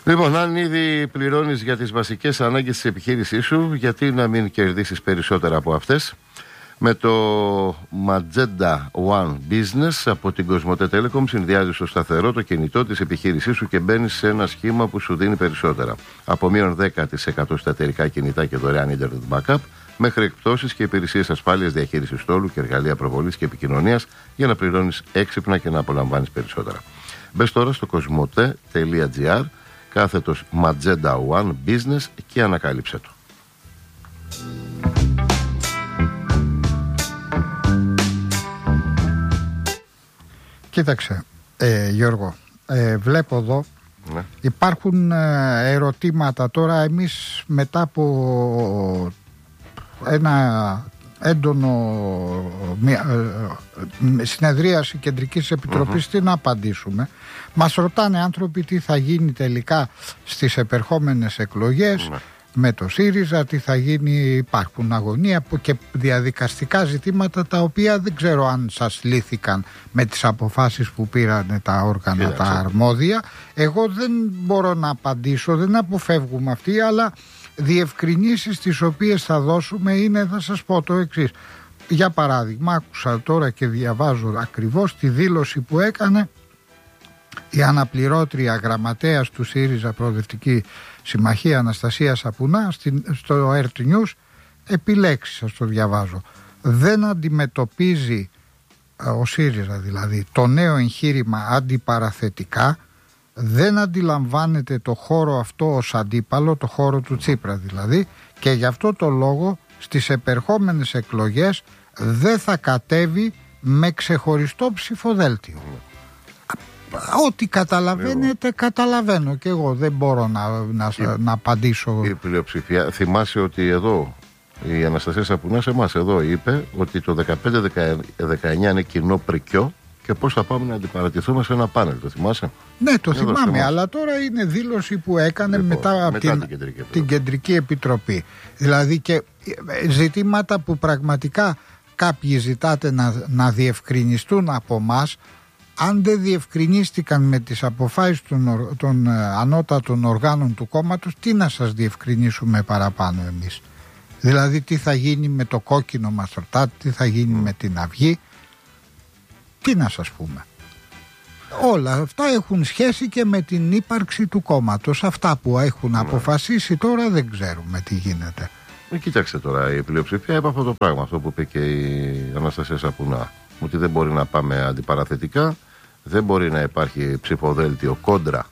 Λοιπόν, αν ήδη πληρώνεις για τις βασικές ανάγκες της επιχείρησής σου, γιατί να μην κερδίσεις περισσότερα από αυτές? Με το Magenta One Business από την Κοσμοτέ Telecom συνδυάζεις στο σταθερό το κινητό της επιχείρησής σου και μπαίνεις σε ένα σχήμα που σου δίνει περισσότερα. Από μείον 10% στα εταιρικά κινητά και δωρεάν Internet Backup, μέχρι εκπτώσεις και υπηρεσίες ασφάλειας, διαχείρισης στόλου και εργαλεία προβολής και επικοινωνίας για να πληρώνεις έξυπνα και να απολαμβάνεις περισσότερα. Μπες τώρα στο cosmote.gr κάθετος Magenta One Business και ανακάλυψε το. Κοίταξε, Γιώργο, βλέπω εδώ υπάρχουν ερωτήματα τώρα. Εμείς μετά από ένα έντονο συνεδρίαση Κεντρικής Επιτροπής, τι να απαντήσουμε? Μας ρωτάνε άνθρωποι τι θα γίνει τελικά στις επερχόμενες εκλογές με το ΣΥΡΙΖΑ, τι θα γίνει, υπάρχουν αγωνία και διαδικαστικά ζητήματα τα οποία δεν ξέρω αν σας λύθηκαν με τις αποφάσεις που πήραν τα όργανα τα αρμόδια. Εγώ δεν μπορώ να απαντήσω, δεν αποφεύγουμε αυτή, αλλά διευκρινήσεις τις οποίες θα δώσουμε είναι, θα σας πω το εξής. Για παράδειγμα, άκουσα τώρα και διαβάζω ακριβώς τη δήλωση που έκανε η αναπληρώτρια γραμματέας του ΣΥΡΙΖΑ Προοδευτική Συμμαχία Αναστασία Σαπουνά στο RT News. Επιλέξει, σας το διαβάζω. Δεν αντιμετωπίζει ο ΣΥΡΙΖΑ δηλαδή το νέο εγχείρημα αντιπαραθετικά, δεν αντιλαμβάνεται το χώρο αυτό ως αντίπαλο, το χώρο του Τσίπρα δηλαδή, και γι' αυτό το λόγο στις επερχόμενες εκλογές δεν θα κατέβει με ξεχωριστό ψηφοδέλτιο. Ό,τι καταλαβαίνετε, καταλαβαίνω και εγώ. Δεν μπορώ να απαντήσω. Η πλειοψηφία, θυμάσαι ότι εδώ η Αναστασία Σαπουνά σε εμάς εδώ είπε ότι το 15-19 είναι κοινό πρικιό και πώς θα πάμε να αντιπαρατηθούμε σε ένα πάνελ. Το θυμάσαι? Ναι, το θυμάμαι, αλλά τώρα είναι δήλωση που έκανε μετά από την Κεντρική Επιτροπή. Δηλαδή και ζητήματα που πραγματικά κάποιοι ζητάτε να διευκρινιστούν από μας. Αν δεν διευκρινίστηκαν με τις αποφάσεις των ανώτατων οργάνων του κόμματος, τι να σας διευκρινίσουμε παραπάνω εμείς? Δηλαδή τι θα γίνει με το κόκκινο μας ρωτάτε, τι θα γίνει με την Αυγή, τι να σας πούμε? Όλα αυτά έχουν σχέση και με την ύπαρξη του κόμματος. Αυτά που έχουν αποφασίσει τώρα δεν ξέρουμε τι γίνεται. Κοίταξε τώρα, η πλειοψηφία είπε αυτό το πράγμα, αυτό που είπε και η Αναστασία Σαπουνά, ότι δεν μπορεί να πάμε αντιπαραθετικά, δεν μπορεί να υπάρχει ψηφοδέλτιο κόντρα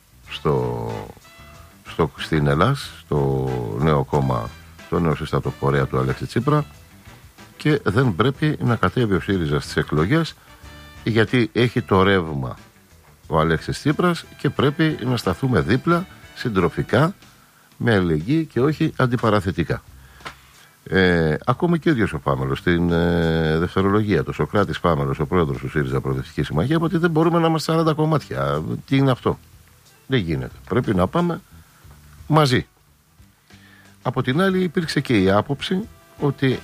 στην Ελλάς, στο νέο κόμμα, το νέο σύστατο πορεία του Αλέξη Τσίπρα, και δεν πρέπει να κατέβει ο ΣΥΡΙΖΑ στις εκλογές, γιατί έχει το ρεύμα ο Αλέξης Τσίπρας και πρέπει να σταθούμε δίπλα συντροφικά, με αλληλεγγύη και όχι αντιπαραθετικά. Ακόμα και ο ίδιος ο Πάμελος στην δευτερολογία του, ο Σοκράτης Πάμελος, ο πρόεδρος του ΣΥΡΙΖΑ Προοδευτική Συμμαχία, είπε ότι δεν μπορούμε να είμαστε 40 κομμάτια. Τι είναι αυτό? Δεν γίνεται. Πρέπει να πάμε μαζί. Από την άλλη, υπήρξε και η άποψη ότι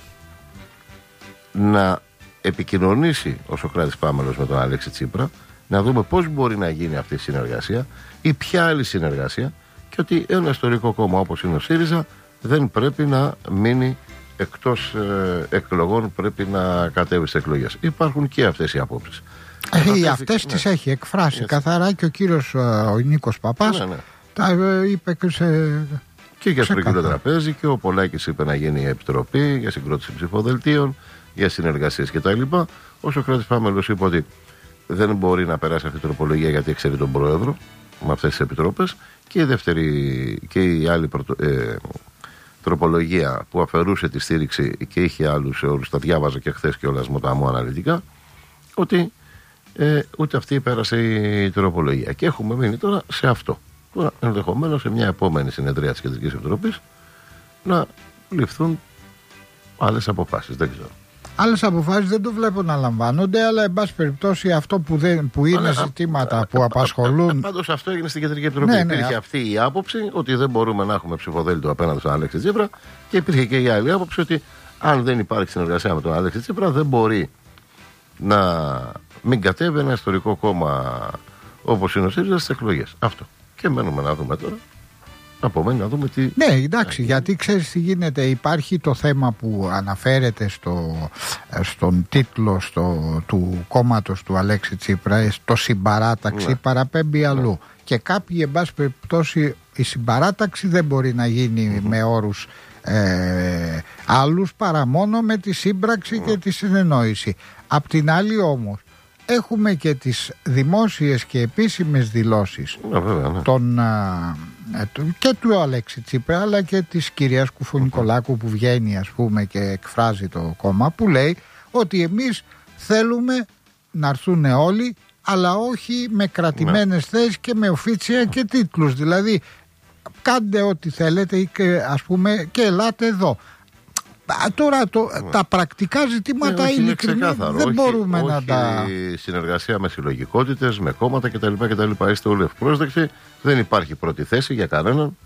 να επικοινωνήσει ο Σοκράτης Πάμελος με τον Αλέξη Τσίπρα, να δούμε πώς μπορεί να γίνει αυτή η συνεργασία ή ποια άλλη συνεργασία, και ότι ένα ιστορικό κόμμα όπως είναι ο ΣΥΡΙΖΑ δεν πρέπει να μείνει εκτός εκλογών, πρέπει να κατέβει στις εκλογές. Υπάρχουν και αυτές οι απόψεις. Αυτές τις έχει εκφράσει καθαρά και ο κύριος ο Νίκος Παπάς. Τα είπε και για σπρικύλο τραπέζι, και ο Πολάκης είπε να γίνει η επιτροπή για συγκρότηση ψηφοδελτίων, για συνεργασίες κτλ. Ο Σοκράτης Πάμελος είπε ότι δεν μπορεί να περάσει αυτή η τροπολογία γιατί ξέρει τον πρόεδρο με αυτές τις επιτροπές, και η δεύτερη και η άλλη τροπολογία που αφαιρούσε τη στήριξη και είχε άλλους όρους, τα διάβαζα και χθες κιόλας μου αναλυτικά, ότι ούτε αυτή πέρασε η τροπολογία. Και έχουμε μείνει τώρα σε αυτό. Τώρα ενδεχομένως σε μια επόμενη συνεδρία της Κεντρικής Επιτροπής να ληφθούν άλλες αποφάσεις. Δεν ξέρω. Άλλες αποφάσεις δεν το βλέπω να λαμβάνονται, αλλά εν πάση περιπτώσει αυτό που είναι ζητήματα που απασχολούν. Πάντως αυτό έγινε στην Κεντρική Επιτροπή. Ναι, υπήρχε αυτή η άποψη ότι δεν μπορούμε να έχουμε ψηφοδέλτιο απέναντι στον Αλέξη Τσίπρα, και υπήρχε και η άλλη άποψη ότι αν δεν υπάρχει συνεργασία με τον Αλέξη Τσίπρα, δεν μπορεί να μην κατέβει ένα ιστορικό κόμμα όπως είναι ο ΣΥΡΙΖΑ στις εκλογές. Αυτό. Και μένουμε να δούμε τώρα Απομένει να δούμε τι. Ναι, εντάξει, γιατί ξέρεις τι γίνεται. Υπάρχει το θέμα που αναφέρεται στον τίτλο του κόμματος του Αλέξη Τσίπρα, το συμπαράταξη, παραπέμπει αλλού. Και κάποιοι, εν πάση περιπτώσει, η συμπαράταξη δεν μπορεί να γίνει με όρους άλλους παρά μόνο με τη σύμπραξη και τη συνεννόηση. Απ' την άλλη όμως έχουμε και τις δημόσιες και επίσημες δηλώσεις και του Αλέξη Τσίπρα, αλλά και της κυρίας Κουφονικολάκου που βγαίνει, ας πούμε, και εκφράζει το κόμμα, που λέει ότι εμείς θέλουμε να έρθουν όλοι, αλλά όχι με κρατημένες θέσεις και με οφίτσια και τίτλους. Δηλαδή κάντε ό,τι θέλετε, ας πούμε, και ελάτε εδώ. Τώρα τα πρακτικά ζητήματα ειλικρινά δεν μπορούμε να τα. Η συνεργασία με συλλογικότητες, με κόμματα κτλ. Είστε όλοι ευπρόσδεκτοι. Δεν υπάρχει πρώτη θέση για κανέναν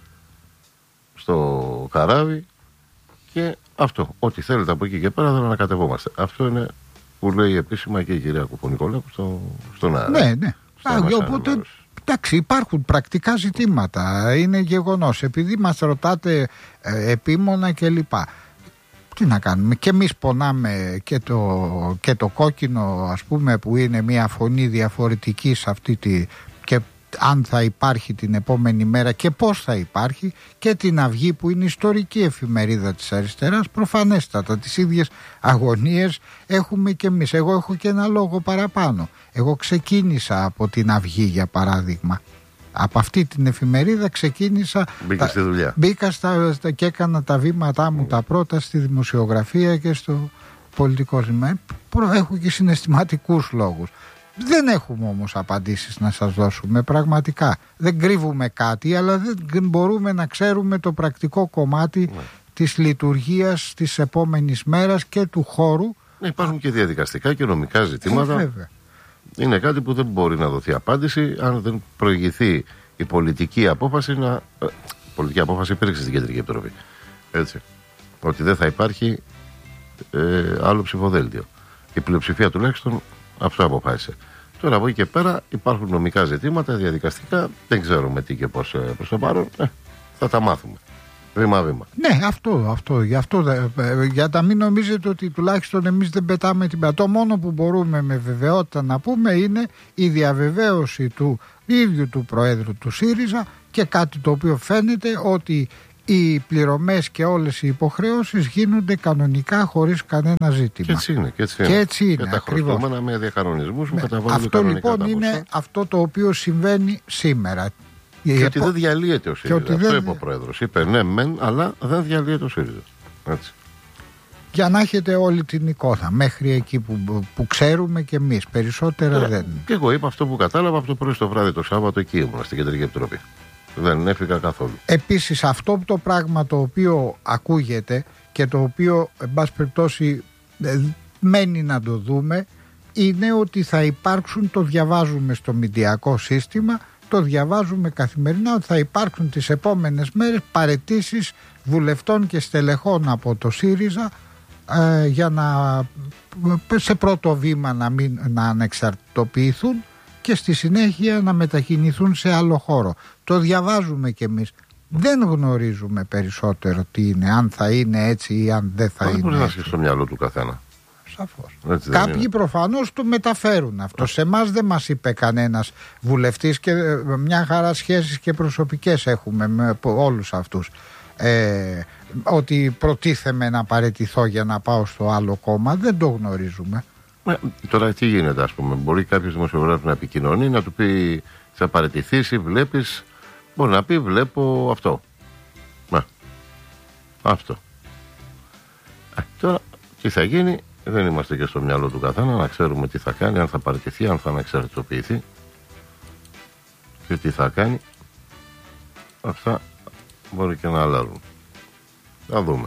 στο καράβι. Και αυτό. Ό,τι θέλετε από εκεί και πέρα δεν ανακατευόμαστε. Αυτό είναι που λέει επίσημα και η κυρία Κουφονικολάκου στον αέρα. Ναι. Οπότε, εντάξει, υπάρχουν πρακτικά ζητήματα. Είναι γεγονός. Επειδή μας ρωτάτε επίμονα κλπ. Τι να κάνουμε, και εμείς πονάμε και το κόκκινο, ας πούμε, που είναι μια φωνή διαφορετική σε αυτή και αν θα υπάρχει την επόμενη μέρα και πώς θα υπάρχει, και την Αυγή που είναι ιστορική εφημερίδα της αριστεράς, προφανέστατα τις ίδιες αγωνίες έχουμε και εμείς. Εγώ έχω και ένα λόγο παραπάνω. Εγώ ξεκίνησα από την Αυγή, για παράδειγμα. Από αυτή την εφημερίδα ξεκίνησα. Μπήκα στη δουλειά. Μπήκα και έκανα τα βήματά μου τα πρώτα στη δημοσιογραφία και στο πολιτικό ζήτημα. Έχω και συναισθηματικούς λόγους. Δεν έχουμε όμως απαντήσεις να σας δώσουμε πραγματικά. Δεν κρύβουμε κάτι, αλλά δεν μπορούμε να ξέρουμε το πρακτικό κομμάτι της λειτουργίας της επόμενης μέρας και του χώρου. Υπάρχουν και διαδικαστικά και νομικά ζητήματα. Βέβαια. Είναι κάτι που δεν μπορεί να δοθεί απάντηση αν δεν προηγηθεί η πολιτική απόφαση. Πολιτική απόφαση υπήρξε στην Κεντρική Επιτροπή. Έτσι. Ότι δεν θα υπάρχει άλλο ψηφοδέλτιο. Η πλειοψηφία τουλάχιστον αυτό αποφάσισε. Τώρα από εκεί και πέρα υπάρχουν νομικά ζητήματα, διαδικαστικά. Δεν ξέρουμε τι και πώς προς το παρόν. Θα τα μάθουμε. Βήμα-βήμα. Ναι, αυτό. Για να μην νομίζετε ότι τουλάχιστον εμείς δεν πετάμε την πατώ. Μόνο που μπορούμε με βεβαιότητα να πούμε είναι η διαβεβαίωση του ίδιου του Προέδρου του ΣΥΡΙΖΑ, και κάτι το οποίο φαίνεται ότι οι πληρωμές και όλες οι υποχρεώσεις γίνονται κανονικά χωρίς κανένα ζήτημα. Και έτσι είναι. Και τα χρωστούμενα με διακανονισμούς που καταβάλουν αυτό λοιπόν είναι αυτό το οποίο συμβαίνει σήμερα. Και ότι δεν διαλύεται ο ΣΥΡΙΖΑ. Αυτό είπε ο Πρόεδρος. Είπε ναι μεν, αλλά δεν διαλύεται ο ΣΥΡΙΖΑ. Έτσι. Για να έχετε όλη την εικόνα μέχρι εκεί που ξέρουμε και εμείς. Περισσότερα δεν. Και εγώ είπα αυτό που κατάλαβα από το πρωί στο βράδυ το Σάββατο, εκεί ήμουν στην Κεντρική Επιτροπή. Δεν έφυγα καθόλου. Επίσης αυτό το πράγμα το οποίο ακούγεται και το οποίο εν πάση περιπτώσει μένει να το δούμε, είναι ότι θα υπάρξουν, το διαβάζουμε στο μηντιακό σύστημα, το διαβάζουμε καθημερινά, ότι θα υπάρξουν τις επόμενες μέρες παραιτήσεις βουλευτών και στελεχών από το ΣΥΡΙΖΑ για να σε πρώτο βήμα να ανεξαρτητοποιηθούν και στη συνέχεια να μετακινηθούν σε άλλο χώρο. Το διαβάζουμε κι εμείς. Δεν γνωρίζουμε περισσότερο τι είναι, αν θα είναι έτσι ή αν δεν θα είναι. Δεν μπορεί να είσαι στο μυαλό του καθένα. Σαφώς. Κάποιοι προφανώς το μεταφέρουν αυτό. Σε εμάς δεν μας είπε κανένας βουλευτής, και μια χαρά σχέσεις και προσωπικές έχουμε με όλους αυτούς, ότι προτίθεμαι να παραιτηθώ για να πάω στο άλλο κόμμα. Δεν το γνωρίζουμε. Τώρα τι γίνεται, ας πούμε? Μπορεί κάποιος δημοσιογράφος να επικοινωνεί, να του πει θα παραιτηθείς ή βλέπεις. Μπορεί να πει βλέπω αυτό. Αυτό. Τώρα τι θα γίνει? Δεν είμαστε και στο μυαλό του καθένα να ξέρουμε τι θα κάνει, αν θα παραιτηθεί, αν θα ανεξαρτητοποιηθεί και τι θα κάνει. Αυτά μπορεί και να αλλάζουν. Θα δούμε.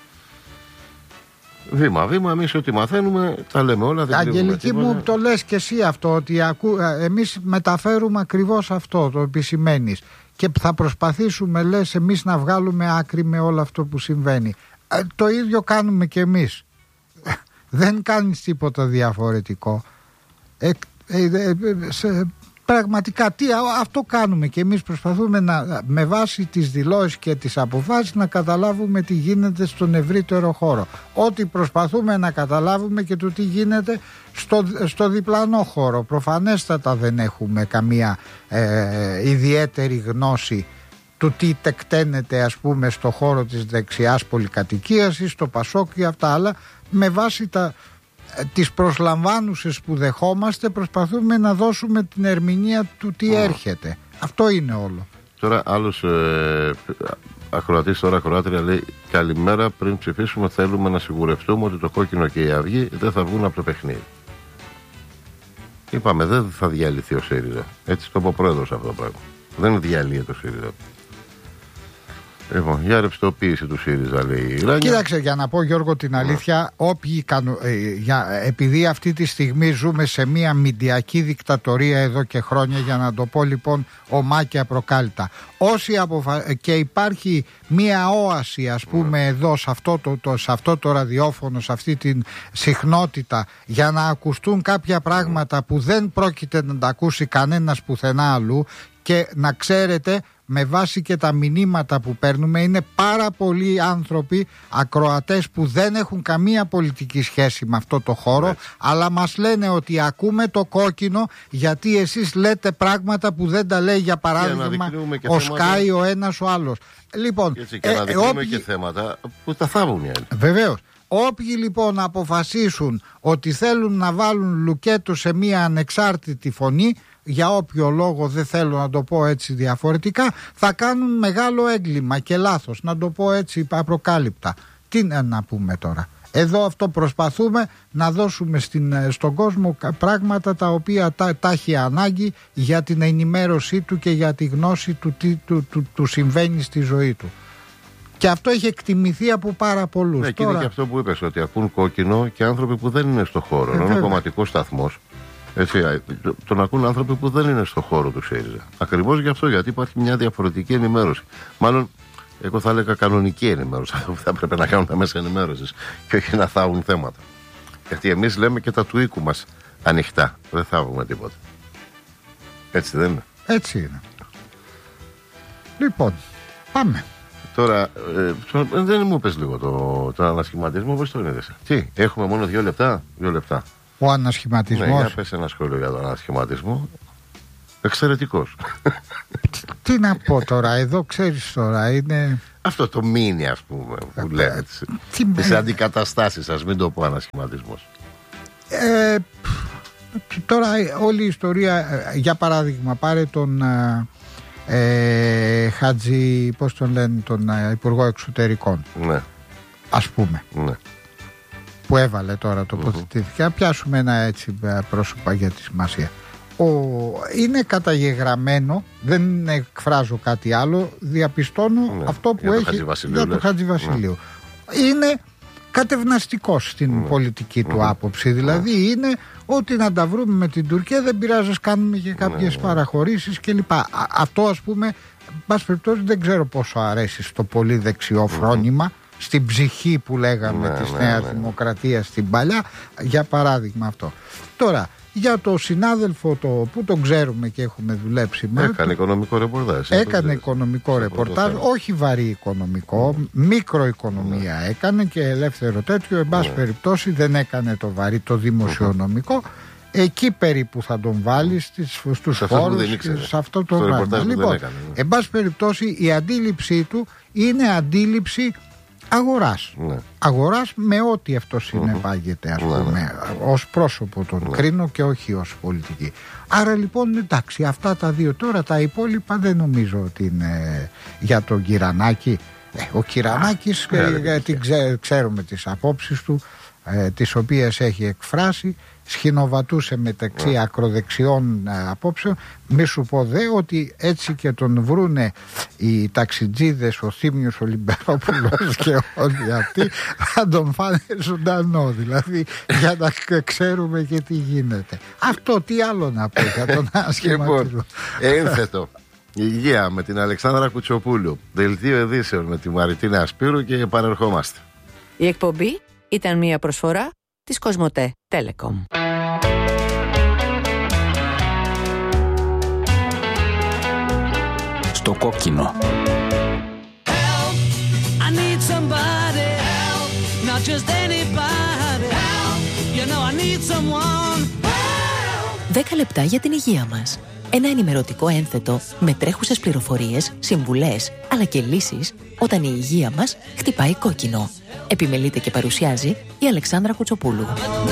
Βήμα-βήμα, εμείς ό,τι μαθαίνουμε τα λέμε όλα. Αγγελική μου, το λες και εσύ αυτό, ότι εμείς μεταφέρουμε ακριβώς αυτό, το επισημαίνεις, και θα προσπαθήσουμε, λες, εμείς να βγάλουμε άκρη με όλο αυτό που συμβαίνει. Το ίδιο κάνουμε και εμείς. Δεν κάνεις τίποτα διαφορετικό. Πραγματικά αυτό κάνουμε και εμείς προσπαθούμε με βάση τις δηλώσεις και τις αποφάσεις να καταλάβουμε τι γίνεται στον ευρύτερο χώρο. Ό,τι προσπαθούμε να καταλάβουμε και το τι γίνεται στο διπλανό χώρο. Προφανέστατα δεν έχουμε καμία ιδιαίτερη γνώση του τι τεκταίνεται ας πούμε στο χώρο της δεξιάς πολυκατοικίας ή στο Πασόκ και αυτά, αλλά με βάση τις προσλαμβάνουσες που δεχόμαστε προσπαθούμε να δώσουμε την ερμηνεία του τι έρχεται. Αυτό είναι όλο. Τώρα άλλος ακροατής, τώρα ακροάτρια λέει: καλημέρα, πριν ψηφίσουμε θέλουμε να σιγουρευτούμε ότι το Κόκκινο και η Αυγή δεν θα βγουν από το παιχνίδι. Είπαμε δεν θα διαλυθεί ο ΣΥΡΙΖΑ. Έτσι το είπε ο πρόεδρος αυτό το πράγμα. Δεν διαλύεται ο ΣΥΡΙΖΑ. Λοιπόν, για ρευστοποίηση του ΣΥΡΙΖΑ λέει η Ράνια. Κοίταξε, για να πω Γιώργο την αλήθεια, επειδή αυτή τη στιγμή ζούμε σε μια μηντιακή δικτατορία εδώ και χρόνια, για να το πω λοιπόν ομά και απροκάλυπτα, και υπάρχει μια όαση ας πούμε εδώ σε αυτό το ραδιόφωνο, σε αυτή την συχνότητα, για να ακουστούν κάποια πράγματα που δεν πρόκειται να τα ακούσει κανένας πουθενά αλλού. Και να ξέρετε, με βάση και τα μηνύματα που παίρνουμε, είναι πάρα πολλοί άνθρωποι, ακροατές που δεν έχουν καμία πολιτική σχέση με αυτό το χώρο, αλλά μας λένε ότι ακούμε το Κόκκινο γιατί εσείς λέτε πράγματα που δεν τα λέει, για παράδειγμα ο Σκάι, ο ένας ο άλλος. Λοιπόν, και να δείχνουμε και θέματα που τα θάβουν οι άλλοι. Βεβαίως. Όποιοι λοιπόν αποφασίσουν ότι θέλουν να βάλουν λουκέτο σε μια ανεξάρτητη φωνή, για όποιο λόγο, δεν θέλω να το πω έτσι διαφορετικά, θα κάνουν μεγάλο έγκλημα και λάθος, να το πω έτσι απροκάλυπτα. Τι να πούμε τώρα. Εδώ αυτό προσπαθούμε να δώσουμε στον κόσμο πράγματα τα οποία τα έχει ανάγκη για την ενημέρωσή του και για τη γνώση του τι του συμβαίνει στη ζωή του. Και αυτό έχει εκτιμηθεί από πάρα πολλούς. Ναι, και είναι και αυτό που είπες, ότι ακούν Κόκκινο και άνθρωποι που δεν είναι στο χώρο. Είναι ο κομματικός σταθμός. Έτσι, τον ακούν άνθρωποι που δεν είναι στο χώρο του ΣΥΡΙΖΑ. Ακριβώς γι' αυτό, γιατί υπάρχει μια διαφορετική ενημέρωση. Μάλλον, εγώ θα έλεγα κανονική ενημέρωση. Αυτό που θα έπρεπε να κάνουν τα μέσα ενημέρωσης και όχι να θάβουν θέματα. Γιατί εμείς λέμε και τα του οίκου μας ανοιχτά. Δεν θάβουμε τίποτα. Έτσι δεν είναι? Έτσι είναι. Λοιπόν, πάμε. Τώρα, δεν μου πες λίγο τον ανασχηματισμό, πώς το είδες? Τι, έχουμε μόνο 2 λεπτά? 2 λεπτά. Ο ανασχηματισμός. Ναι, για πες ένα σχόλιο για τον ανασχηματισμό. Εξαιρετικός. Τι να πω τώρα, εδώ ξέρεις τώρα είναι... Αυτό το μίνι ας πούμε που λένε, τις αντικαταστάσεις σας, μην το πω ανασχηματισμός. Τώρα όλη η ιστορία, για παράδειγμα πάρε τον Χατζη, πώς τον λένε, τον Υπουργό Εξωτερικών. Ναι. Ας πούμε. Ναι. Που έβαλε τώρα, τοποθετήθηκε. Να πιάσουμε ένα έτσι πρόσωπα για τη σημασία. Είναι καταγεγραμμένο, δεν εκφράζω κάτι άλλο, διαπιστώνω αυτό που έχει για τον Χατζηβασιλείου. Είναι κατευναστικός στην πολιτική του άποψη. Δηλαδή είναι ότι να τα βρούμε με την Τουρκία, δεν πειράζει, κάνουμε και κάποιες παραχωρήσεις κλπ. Αυτό ας πούμε, πάση περιπτώσει, δεν ξέρω πόσο αρέσει στο πολύ δεξιό φρόνημα, στην ψυχή που λέγαμε της Νέας Δημοκρατίας στην παλιά, για παράδειγμα αυτό. Τώρα, για το συνάδελφο που τον ξέρουμε και έχουμε δουλέψει με. Έκανε οικονομικό ρεπορτάζ. Έκανε οικονομικό ρεπορτάζ, όχι βαρύ οικονομικό, μικροοικονομία έκανε και ελεύθερο τέτοιο. Εν πάση περιπτώσει δεν έκανε το βαρύ, το δημοσιονομικό. Εκεί περίπου θα τον βάλει στους φόρους, σε αυτό το πράγμα. Λοιπόν, εν πάση περιπτώσει η αντίληψή του είναι αντίληψη αγοράς. Ναι. Αγοράς με ό,τι αυτό συνεπάγεται, ας πούμε, ως πρόσωπο τον κρίνω και όχι ως πολιτική. Άρα λοιπόν εντάξει, αυτά τα δύο. Τώρα τα υπόλοιπα δεν νομίζω ότι είναι για τον Κυρανάκη. Ο Κυρανάκης ξέρουμε τις απόψεις του, τις οποίες έχει εκφράσει, σχηνοβατούσε μεταξύ ακροδεξιών απόψεων. Μη σου πω δε ότι έτσι και τον βρούνε οι ταξιτζίδες, ο Θήμιος ο Λιμπερόπουλος και όλοι αυτοί, θα τον φάνε ζωντανό, δηλαδή, για να ξέρουμε και τι γίνεται. Αυτό τι άλλο να πω για τον ασχηματισμό. Λοιπόν, ένθετο υγεία με την Αλεξάνδρα Κουτσοπούλου, δελτίο ειδήσεων με τη Μαριτίνα Ασπύρου και επανερχόμαστε. Η εκπομπή ήταν μια προσφορά της Κοσμοτέ Telecom. το κόκκινο. Help, I need somebody help, not just anybody help, you know I need someone help. 10 λεπτά για την υγεία μας. Ένα ενημερωτικό ένθετο με τρέχουσες πληροφορίες, συμβουλές, αλλά και λύσεις όταν η υγεία μας χτυπάει κόκκινο. Επιμελείται και παρουσιάζει η Αλεξάνδρα Κουτσοπούλου.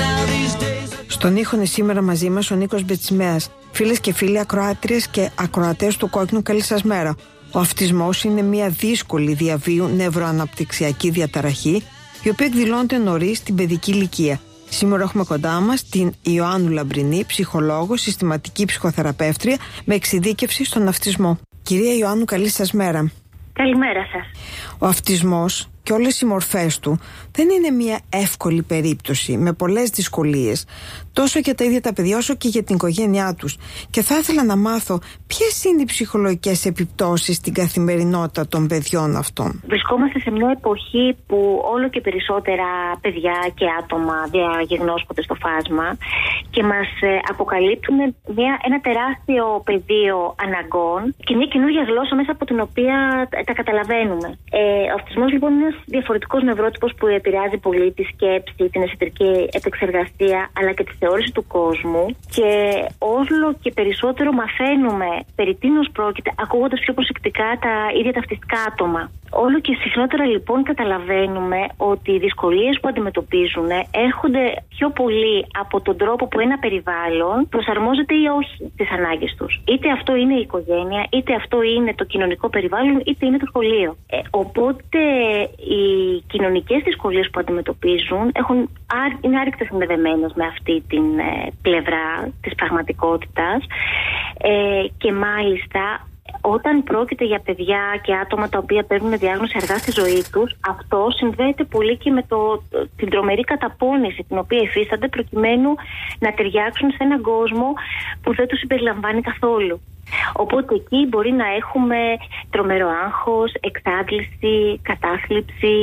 Στον ήχο είναι σήμερα μαζί μας ο Νίκος Μπετσιμέας. Φίλες και φίλοι ακροάτριες και ακροατές του Κόκκινου, καλή σας μέρα. Ο αυτισμός είναι μια δύσκολη διαβίου νευροαναπτυξιακή διαταραχή, η οποία εκδηλώνεται νωρίς στην παιδική ηλικία. Σήμερα έχουμε κοντά μας την Ιωάννου Λαμπρινή, ψυχολόγο, συστηματική ψυχοθεραπεύτρια με εξειδίκευση στον αυτισμό. Κυρία Ιωάννου, καλή σας μέρα. Καλημέρα σας. Ο αυτισμός και όλες οι μορφές του δεν είναι μια εύκολη περίπτωση με πολλές δυσκολίες, τόσο για τα ίδια τα παιδιά όσο και για την οικογένειά τους. Και θα ήθελα να μάθω ποιες είναι οι ψυχολογικές επιπτώσεις στην καθημερινότητα των παιδιών αυτών. Βρισκόμαστε σε μια εποχή που όλο και περισσότερα παιδιά και άτομα διαγνώσκονται στο φάσμα και μας αποκαλύπτουν ένα τεράστιο πεδίο αναγκών και μια καινούργια γλώσσα μέσα από την οποία τα καταλαβαίνουμε. Ο αυτισμός λοιπόν είναι ένας διαφορετικός νευρότυπος που επηρεάζει πολύ τη σκέψη, την εσωτερική επεξεργασία αλλά και τη θεώρηση του κόσμου, και όλο και περισσότερο μαθαίνουμε περί τίνος πρόκειται ακούγοντας πιο προσεκτικά τα ίδια τα αυτιστικά άτομα. Όλο και συχνότερα λοιπόν καταλαβαίνουμε ότι οι δυσκολίες που αντιμετωπίζουν έρχονται πιο πολύ από τον τρόπο που ένα περιβάλλον προσαρμόζεται ή όχι στις ανάγκες τους. Είτε αυτό είναι η οικογένεια, είτε αυτό είναι το κοινωνικό περιβάλλον, είτε είναι το σχολείο. Οπότε οι κοινωνικές δυσκολίες που αντιμετωπίζουν είναι άρρηκτα συνδεδεμένες με αυτή την πλευρά της πραγματικότητας, και μάλιστα όταν πρόκειται για παιδιά και άτομα τα οποία παίρνουν διάγνωση αργά στη ζωή τους, αυτό συνδέεται πολύ και με την τρομερή καταπώνηση την οποία υφίστανται προκειμένου να ταιριάξουν σε έναν κόσμο που δεν τους συμπεριλαμβάνει καθόλου. Οπότε εκεί μπορεί να έχουμε τρομερό άγχος, εξάντληση, κατάθλιψη,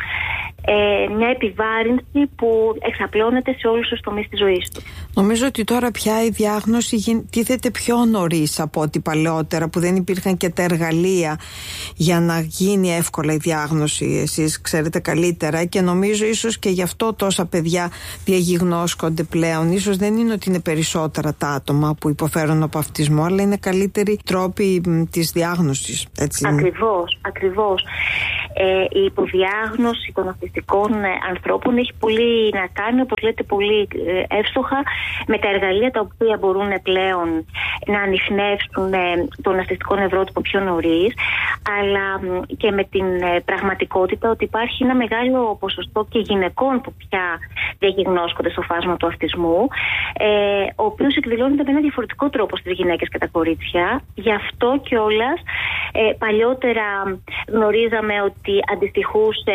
μια επιβάρυνση που εξαπλώνεται σε όλους τους τομείς της ζωής του. Νομίζω ότι τώρα πια η διάγνωση τίθεται πιο νωρίς από ό,τι παλαιότερα, που δεν υπήρχαν και τα εργαλεία για να γίνει εύκολα η διάγνωση. Εσείς ξέρετε καλύτερα, και νομίζω ίσως και γι' αυτό τόσα παιδιά διαγιγνώσκονται πλέον. Ίσως δεν είναι ότι είναι περισσότερα τα άτομα που υποφέρουν από αυτισμό, αλλά είναι καλύτεροι τρόποι της διάγνωσης. Ακριβώς. Η υποδιάγνωση των αυτιστικών ανθρώπων έχει πολύ να κάνει, όπως λέτε πολύ εύστοχα, με τα εργαλεία τα οποία μπορούν πλέον να ανιχνεύσουν τον αυτιστικό νευρότυπο πιο νωρίς, αλλά και με την πραγματικότητα ότι υπάρχει ένα μεγάλο ποσοστό και γυναικών που πια διαγιγνώσκονται στο φάσμα του αυτισμού, ο οποίος εκδηλώνεται με ένα διαφορετικό τρόπο στις γυναίκες και τα κορίτσια. Γι' αυτό κιόλας παλιότερα γνωρίζαμε ότι αντιστοιχούσε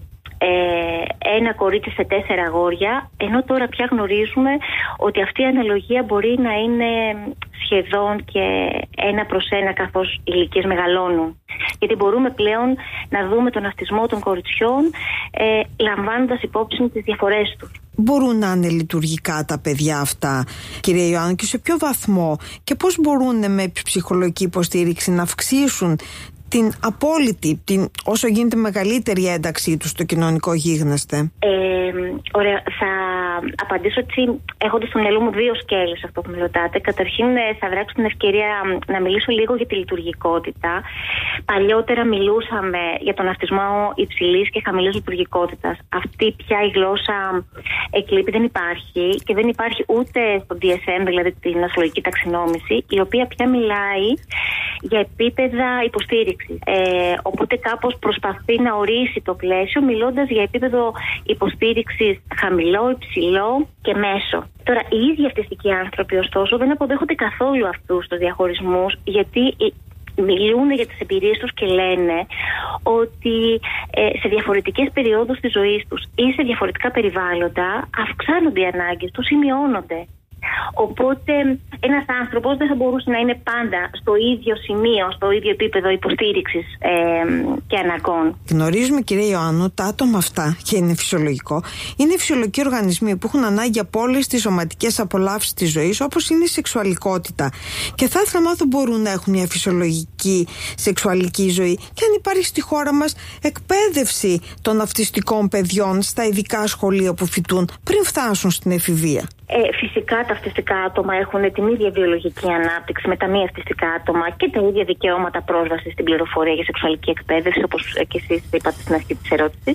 ένα κορίτσι σε 4 αγόρια, ενώ τώρα πια γνωρίζουμε ότι αυτή η αναλογία μπορεί να είναι σχεδόν και 1/1 καθώς οι ηλικίες μεγαλώνουν. Γιατί μπορούμε πλέον να δούμε τον αυτισμό των κοριτσιών λαμβάνοντας υπόψη τις διαφορές τους. Μπορούν να είναι λειτουργικά τα παιδιά αυτά, κυρία Ιωάννου, και σε ποιο βαθμό, και πώς μπορούν με ψυχολογική υποστήριξη να αυξήσουν την απόλυτη, όσο γίνεται μεγαλύτερη ένταξή του στο κοινωνικό γίγνεσθε? Ωραία, θα απαντήσω έτσι έχοντας στο μυαλό μου 2 σκέλες αυτό που με ρωτάτε. Καταρχήν θα δράξω την ευκαιρία να μιλήσω λίγο για τη λειτουργικότητα. Παλιότερα μιλούσαμε για τον αυτισμό υψηλής και χαμηλής λειτουργικότητας. Αυτή πια η γλώσσα εκλείπει, δεν υπάρχει, και δεν υπάρχει ούτε στο DSM, δηλαδή την νοσολογική ταξινόμηση, η οποία πια μιλάει για επίπεδα υποστήριξης. Οπότε κάπως προσπαθεί να ορίσει το πλαίσιο μιλώντας για επίπεδο υποστήριξης χαμηλό, υψηλό και μέσο. Τώρα οι ίδιοι αυτιστικοί άνθρωποι ωστόσο δεν αποδέχονται καθόλου αυτούς τους διαχωρισμούς, γιατί μιλούν για τις εμπειρίες τους και λένε ότι σε διαφορετικές περιόδους της ζωής τους ή σε διαφορετικά περιβάλλοντα αυξάνονται οι ανάγκες τους ή μειώνονται. Οπότε ένας άνθρωπος δεν θα μπορούσε να είναι πάντα στο ίδιο σημείο, στο ίδιο επίπεδο υποστήριξης και αναγκών. Γνωρίζουμε, κυρία Ιωάννου, τα άτομα αυτά, και είναι φυσιολογικό, είναι φυσιολογικοί οργανισμοί που έχουν ανάγκη από όλες τις σωματικές απολαύσεις της ζωής, όπως είναι η σεξουαλικότητα. Και θα ήθελα να μάθω, μπορούν να έχουν μια φυσιολογική σεξουαλική ζωή, και αν υπάρχει στη χώρα μας εκπαίδευση των αυτιστικών παιδιών στα ειδικά σχολεία που φοιτούν πριν φτάσουν στην εφηβεία. Φυσικά τα αυτιστικά άτομα έχουν την ίδια βιολογική ανάπτυξη με τα μη αυτιστικά άτομα και τα ίδια δικαιώματα πρόσβασης στην πληροφορία για σεξουαλική εκπαίδευση, όπως και εσείς είπατε στην αρχή της ερώτησης.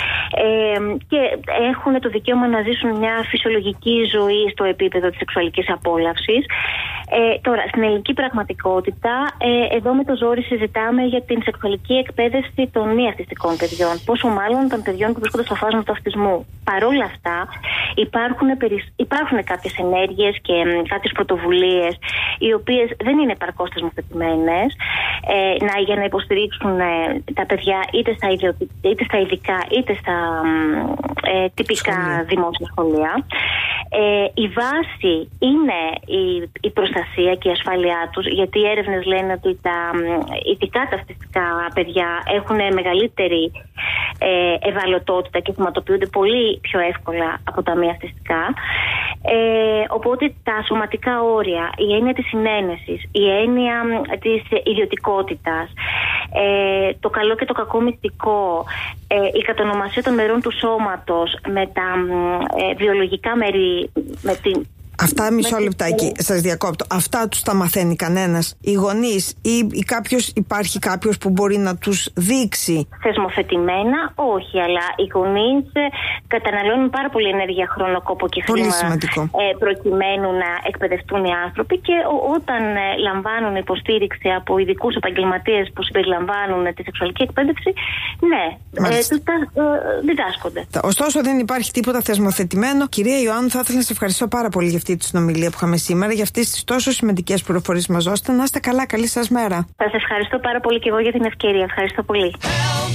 Και έχουν το δικαίωμα να ζήσουν μια φυσιολογική ζωή στο επίπεδο της σεξουαλικής απόλαυσης. Τώρα, στην ελληνική πραγματικότητα, εδώ με το ζόρι συζητάμε για την σεξουαλική εκπαίδευση των μη αυτιστικών παιδιών, πόσο μάλλον των παιδιών που βρίσκονται στο φάσμα του αυτισμού. Παρόλα αυτά, υπάρχουν κάποιες ενέργειες και κάποιες πρωτοβουλίες οι οποίες δεν είναι επαρκώς θεσμοθετημένες για να υποστηρίξουν τα παιδιά είτε στα ειδικά είτε στα τυπικά δημόσια σχολεία. Η βάση είναι η προστασία και η ασφάλειά τους, γιατί οι έρευνες λένε ότι τα ειδικά τα αυτιστικά παιδιά έχουν μεγαλύτερη ευαλωτότητα και θυματοποιούνται πολύ πιο εύκολα από τα μη αυτιστικά. Οπότε τα σωματικά όρια, η έννοια της συνένεσης, η έννοια της ιδιωτικότητας, το καλό και το κακό μυστικό, η κατονομασία των μερών του σώματος με τα βιολογικά μέρη, με την... Αυτά, μισό λεπτάκι, σας διακόπτω. Αυτά τους τα μαθαίνει κανένας? Οι γονείς ή υπάρχει κάποιος που μπορεί να τους δείξει? Θεσμοθετημένα, όχι, αλλά οι γονείς καταναλώνουν πάρα πολύ ενέργεια, χρόνο, κόπο και χρήμα προκειμένου να εκπαιδευτούν οι άνθρωποι, και όταν λαμβάνουν υποστήριξη από ειδικούς επαγγελματίες που συμπεριλαμβάνουν τη σεξουαλική εκπαίδευση, ναι, διδάσκονται. Ωστόσο, δεν υπάρχει τίποτα θεσμοθετημένο. Κυρία Ιωάννου, θα ήθελα να σας ευχαριστώ πάρα πολύ για αυτή τη συνομιλία που είχαμε σήμερα, για αυτές τις τόσο σημαντικές πληροφορίες που μας δώσετε. Να είστε καλά, καλή σας μέρα. Σας ευχαριστώ πάρα πολύ και εγώ για την ευκαιρία. Ευχαριστώ πολύ.